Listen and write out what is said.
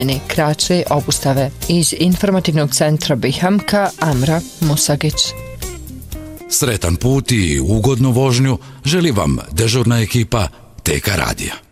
kraće obustave. Iz informativnog centra Bihamka, Amra Musagić. Sretan put i ugodnu vožnju želi vam dežurna ekipa TK radija.